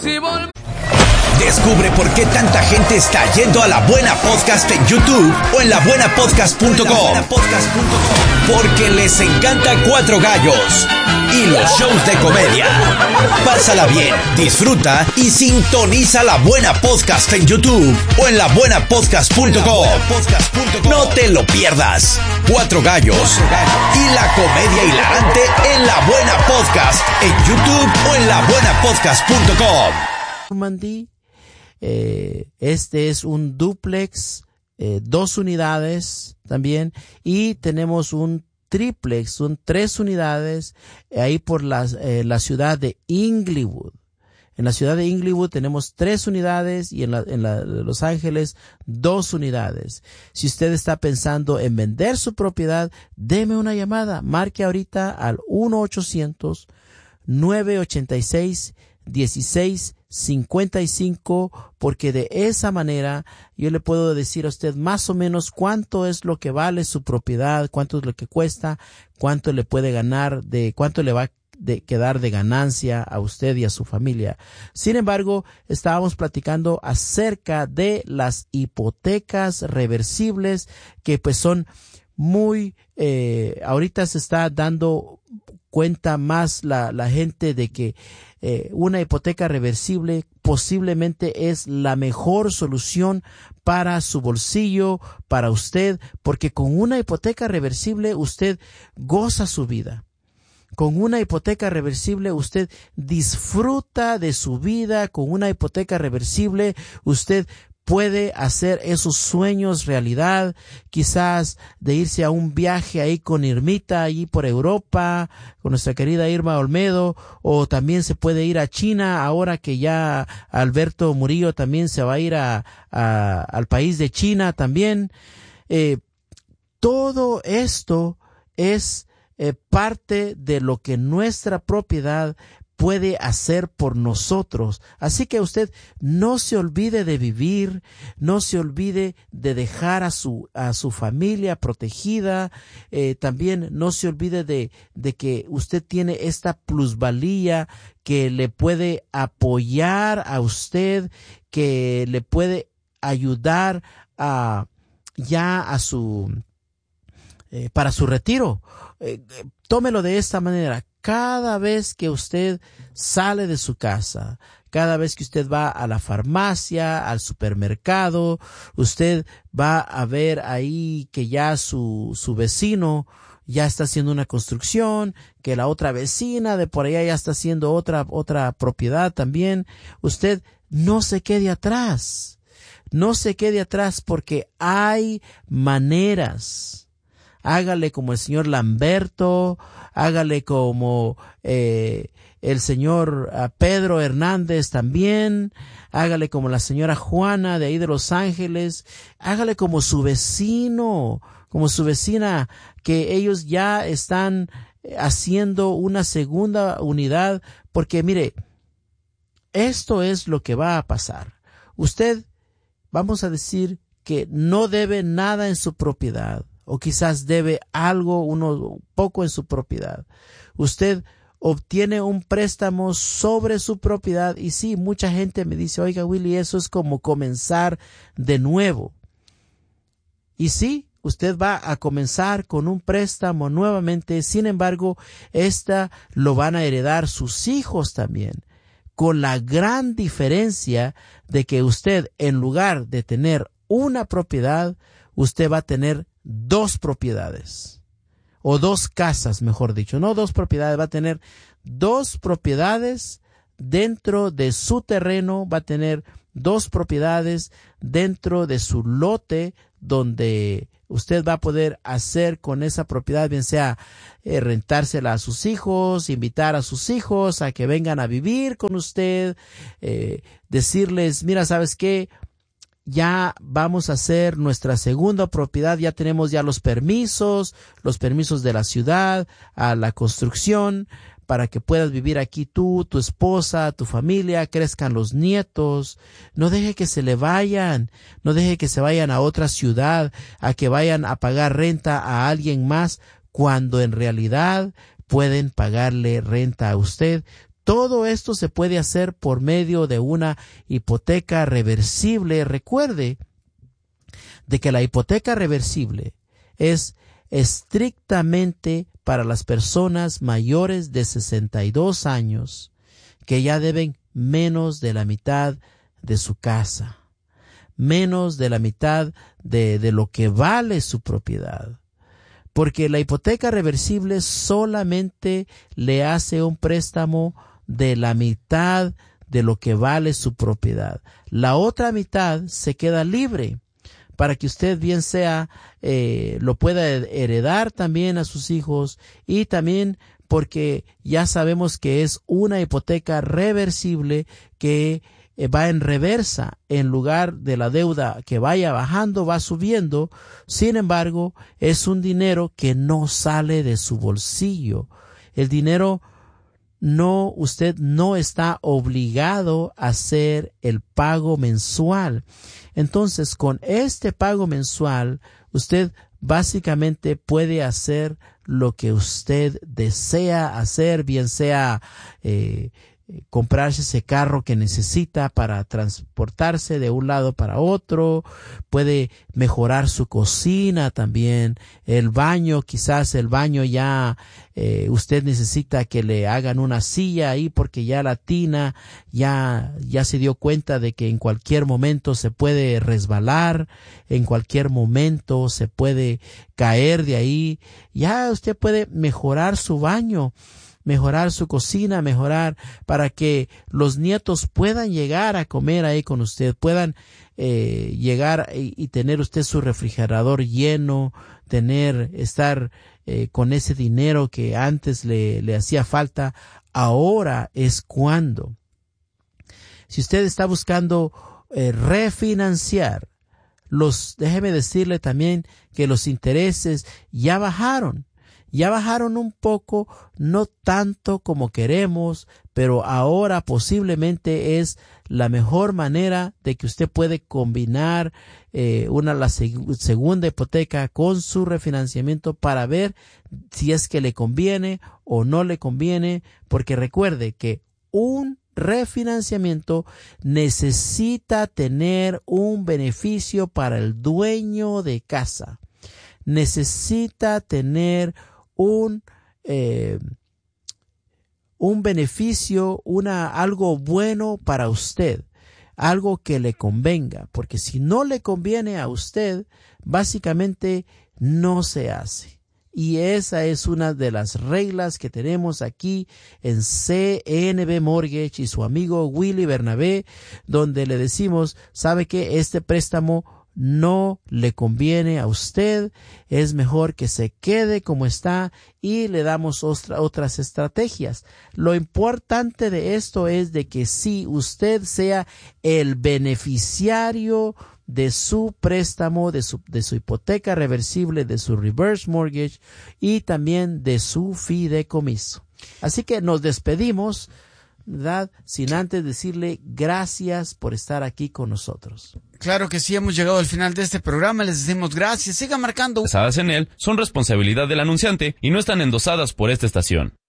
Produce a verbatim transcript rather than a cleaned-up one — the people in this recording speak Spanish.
Si vol- Descubre por qué tanta gente está yendo a La Buena Podcast en YouTube o en la buena podcast punto com. Porque les encanta Cuatro Gallos y los shows de comedia. Pásala bien, disfruta y sintoniza La Buena Podcast en YouTube o en la buena podcast punto com. No te lo pierdas. Cuatro Gallos y la comedia hilarante en La Buena Podcast en YouTube o en la buena podcast punto com. Mandy. Eh, este es un dúplex, eh, dos unidades también, y tenemos un triplex, son tres unidades eh, ahí por la, eh, la ciudad de Inglewood. En la ciudad de Inglewood tenemos tres unidades y en, la, en la, Los Ángeles dos unidades. Si usted está pensando en vender su propiedad, deme una llamada. Marque ahorita al uno ochocientos, nueve ochenta y seis, dieciséis cincuenta y cinco, porque de esa manera yo le puedo decir a usted más o menos cuánto es lo que vale su propiedad, cuánto es lo que cuesta, cuánto le puede ganar, de cuánto le va a de quedar de ganancia a usted y a su familia. Sin embargo, estábamos platicando acerca de las hipotecas reversibles, que pues son muy, eh, ahorita se está dando cuenta más la, la gente de que eh, una hipoteca reversible posiblemente es la mejor solución para su bolsillo, para usted, porque con una hipoteca reversible usted goza su vida. Con una hipoteca reversible usted disfruta de su vida. Con una hipoteca reversible usted puede hacer esos sueños realidad, quizás de irse a un viaje ahí con Irmita, allí por Europa, con nuestra querida Irma Olmedo, o también se puede ir a China, ahora que ya Alberto Murillo también se va a ir a, a al país de China también. Eh, todo esto es eh, parte de lo que nuestra propiedad puede hacer por nosotros. Así que usted no se olvide de vivir, no se olvide de dejar a su a su familia protegida, eh, también no se olvide de, de que usted tiene esta plusvalía que le puede apoyar a usted, que le puede ayudar a ya a su eh, para su retiro. Eh, tómelo de esta manera. Cada vez que usted sale de su casa, cada vez que usted va a la farmacia, al supermercado, usted va a ver ahí que ya su, su vecino ya está haciendo una construcción, que la otra vecina de por allá ya está haciendo otra, otra propiedad también. Usted no se quede atrás, no se quede atrás, porque hay maneras. Hágale como el señor Lamberto, hágale como eh, el señor uh, Pedro Hernández también, hágale como la señora Juana de ahí de Los Ángeles, hágale como su vecino, como su vecina, que ellos ya están haciendo una segunda unidad, porque mire, esto es lo que va a pasar. Usted, vamos a decir que no debe nada en su propiedad, o quizás debe algo, uno poco en su propiedad. Usted obtiene un préstamo sobre su propiedad, y sí, mucha gente me dice, oiga Willy, eso es como comenzar de nuevo. Y sí, usted va a comenzar con un préstamo nuevamente, sin embargo, esta lo van a heredar sus hijos también, con la gran diferencia de que usted, en lugar de tener una propiedad, usted va a tener dos propiedades, o dos casas, mejor dicho, no dos propiedades, va a tener dos propiedades dentro de su terreno, va a tener dos propiedades dentro de su lote, donde usted va a poder hacer con esa propiedad, bien sea eh, rentársela a sus hijos, invitar a sus hijos a que vengan a vivir con usted, eh, decirles, mira, ¿sabes qué? Ya vamos a hacer nuestra segunda propiedad, ya tenemos ya los permisos, los permisos de la ciudad, a la construcción, para que puedas vivir aquí tú, tu esposa, tu familia, crezcan los nietos. No deje que se le vayan, no deje que se vayan a otra ciudad, a que vayan a pagar renta a alguien más, cuando en realidad pueden pagarle renta a usted. Todo esto se puede hacer por medio de una hipoteca reversible. Recuerde de que la hipoteca reversible es estrictamente para las personas mayores de sesenta y dos años que ya deben menos de la mitad de su casa, menos de la mitad de, de lo que vale su propiedad. Porque la hipoteca reversible solamente le hace un préstamo de la mitad de lo que vale su propiedad. La otra mitad se queda libre para que usted bien sea eh, lo pueda heredar también a sus hijos, y también porque ya sabemos que es una hipoteca reversible que eh, va en reversa. En lugar de la deuda que vaya bajando, va subiendo. Sin embargo, es un dinero que no sale de su bolsillo. El dinero no, usted no está obligado a hacer el pago mensual. Entonces, con este pago mensual, usted básicamente puede hacer lo que usted desea hacer, bien sea eh, comprarse ese carro que necesita para transportarse de un lado para otro, puede mejorar su cocina también, el baño, quizás el baño ya eh, usted necesita que le hagan una silla ahí porque ya la tina ya, ya se dio cuenta de que en cualquier momento se puede resbalar, en cualquier momento se puede caer de ahí. Ya usted puede mejorar su baño, mejorar su cocina, mejorar para que los nietos puedan llegar a comer ahí con usted, puedan eh, llegar y, y tener usted su refrigerador lleno, tener, estar eh, con ese dinero que antes le, le hacía falta. Ahora es cuando. Si usted está buscando eh, refinanciar, los, déjeme decirle también que los intereses ya bajaron. Ya bajaron un poco, no tanto como queremos, pero ahora posiblemente es la mejor manera de que usted puede combinar eh, una la seg- segunda hipoteca con su refinanciamiento para ver si es que le conviene o no le conviene, porque recuerde que un refinanciamiento necesita tener un beneficio para el dueño de casa. Necesita tener un eh, un beneficio, una algo bueno para usted, algo que le convenga, porque si no le conviene a usted, básicamente no se hace. Y esa es una de las reglas que tenemos aquí en C N B Mortgage y su amigo Willy Bernabé, donde le decimos, ¿sabe qué? Este préstamo no le conviene a usted, es mejor que se quede como está, y le damos otra, otras estrategias. Lo importante de esto es de que si usted sea el beneficiario de su préstamo, de su, de su hipoteca reversible, de su reverse mortgage y también de su fideicomiso. Así que nos despedimos, ¿verdad? Sin antes decirle gracias por estar aquí con nosotros. Claro que sí, hemos llegado al final de este programa, les decimos gracias, sigan marcando. Basadas en él son responsabilidad del anunciante y no están endosadas por esta estación.